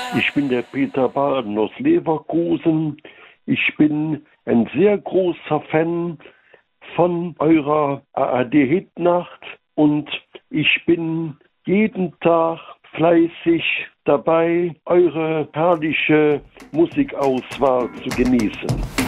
Ich bin der Peter Baden aus Leverkusen. Ich bin ein sehr großer Fan von eurer ARD-Hitnacht und ich bin jeden Tag fleißig dabei, eure herrliche Musikauswahl zu genießen.